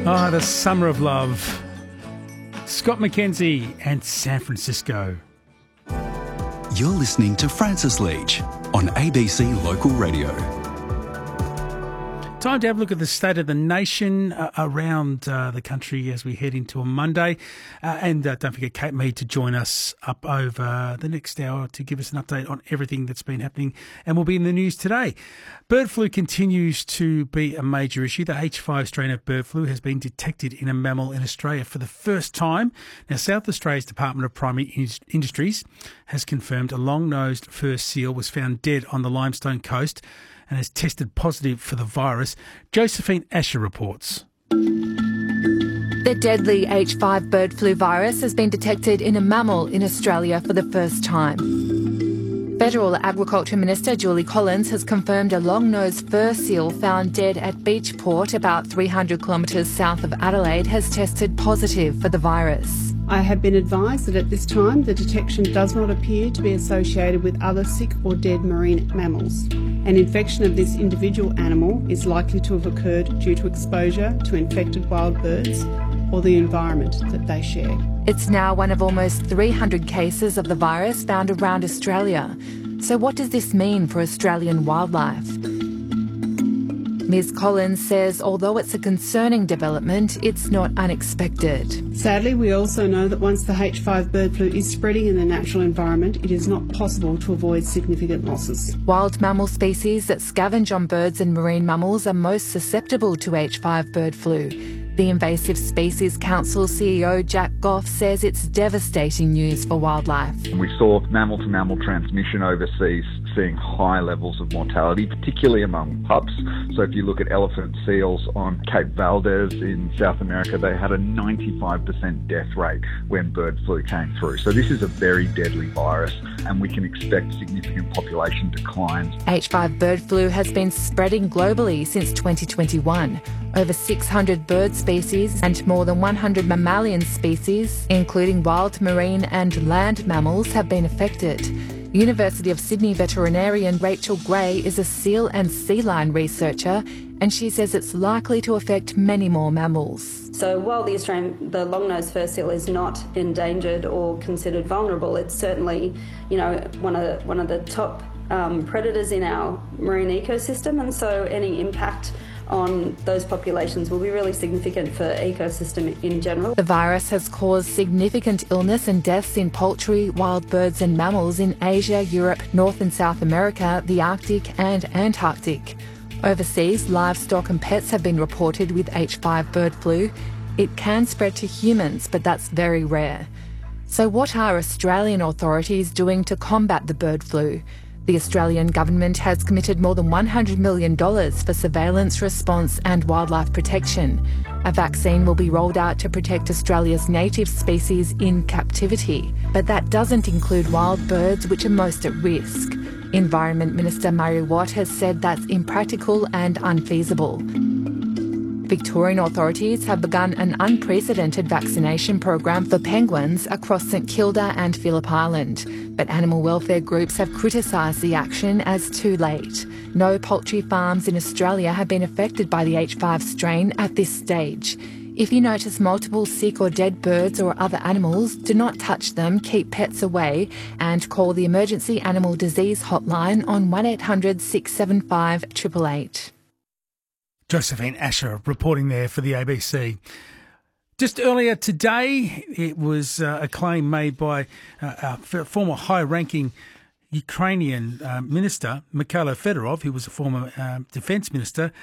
Ah, the summer of love. Scott McKenzie and San Francisco. You're listening to Francis Leach on ABC Local Radio. Time to have a look at the state of the nation around the country as we head into a Monday. And don't forget Kate Mead to join us up over the next hour to give us an update on everything that's been happening and will be in the news today. Bird flu continues to be a major issue. The H5 strain of bird flu has been detected in a mammal in Australia for the first time. Now, South Australia's Department of Primary Industries has confirmed a long-nosed fur seal was found dead on the Limestone Coast and has tested positive for the virus. Josephine Asher reports. The deadly H5 bird flu virus has been detected in a mammal in Australia for the first time. Federal Agriculture Minister Julie Collins has confirmed a long-nosed fur seal found dead at Beachport, about 300 kilometres south of Adelaide, has tested positive for the virus. I have been advised that at this time the detection does not appear to be associated with other sick or dead marine mammals. An infection of this individual animal is likely to have occurred due to exposure to infected wild birds or the environment that they share. It's now one of almost 300 cases of the virus found around Australia. So what does this mean for Australian wildlife? Ms Collins says although it's a concerning development, it's not unexpected. Sadly, we also know that once the H5 bird flu is spreading in the natural environment, it is not possible to avoid significant losses. Wild mammal species that scavenge on birds and marine mammals are most susceptible to H5 bird flu. The Invasive Species Council CEO Jack Goff says it's devastating news for wildlife. We saw mammal-to-mammal transmission overseas, seeing high levels of mortality, particularly among pups. So if you look at elephant seals on Cape Valdez in South America, they had a 95% death rate when bird flu came through. So this is a very deadly virus, and we can expect significant population declines. H5 bird flu has been spreading globally since 2021. Over 600 bird species and more than 100 mammalian species, including wild, marine and land mammals, have been affected. University of Sydney veterinarian Rachel Gray is a seal and sea lion researcher, and she says it's likely to affect many more mammals. So while the long-nosed fur seal is not endangered or considered vulnerable, it's certainly, one of the top predators in our marine ecosystem, and so any impact on those populations will be really significant for ecosystem in general. The virus has caused significant illness and deaths in poultry, wild birds and mammals in Asia, Europe, North and South America, the Arctic and Antarctic. Overseas, livestock and pets have been reported with H5 bird flu. It can spread to humans, but that's very rare. So what are Australian authorities doing to combat the bird flu? The Australian government has committed more than $100 million for surveillance, response and wildlife protection. A vaccine will be rolled out to protect Australia's native species in captivity. But that doesn't include wild birds, which are most at risk. Environment Minister Murray Watt has said that's impractical and unfeasible. Victorian authorities have begun an unprecedented vaccination program for penguins across St Kilda and Phillip Island. But animal welfare groups have criticised the action as too late. No poultry farms in Australia have been affected by the H5 strain at this stage. If you notice multiple sick or dead birds or other animals, do not touch them, keep pets away, and call the Emergency Animal Disease Hotline on 1800 675 888. Josephine Asher reporting there for the ABC. Just earlier today, it was a claim made by our former high-ranking Ukrainian minister, Mikhailo Fedorov, who was a former defence minister,